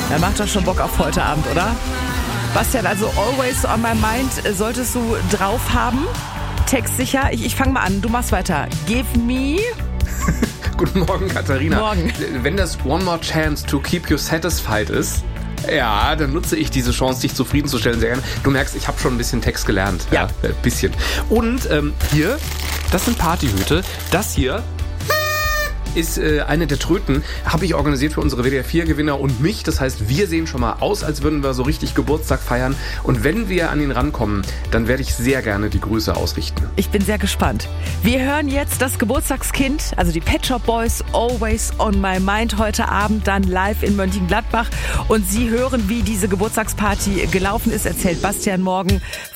Ja, macht doch schon Bock auf heute Abend, oder? Bastian, also Always on my mind solltest du drauf haben. Textsicher. Ich fange mal an. Du machst weiter. Give me... Guten Morgen, Katharina. Morgen. Wenn das One More Chance to Keep You Satisfied ist, ja, dann nutze ich diese Chance, dich zufriedenzustellen, sehr gerne. Du merkst, ich habe schon ein bisschen Text gelernt. Ja. Ein bisschen. Und hier, das sind Partyhüte. Das hier ist eine der Tröten, habe ich organisiert für unsere WDR4-Gewinner und mich. Das heißt, wir sehen schon mal aus, als würden wir so richtig Geburtstag feiern. Und wenn wir an ihn rankommen, dann werde ich sehr gerne die Grüße ausrichten. Ich bin sehr gespannt. Wir hören jetzt das Geburtstagskind, also die Pet Shop Boys, Always on my mind, heute Abend dann live in Mönchengladbach. Und Sie hören, wie diese Geburtstagsparty gelaufen ist, erzählt Bastian morgen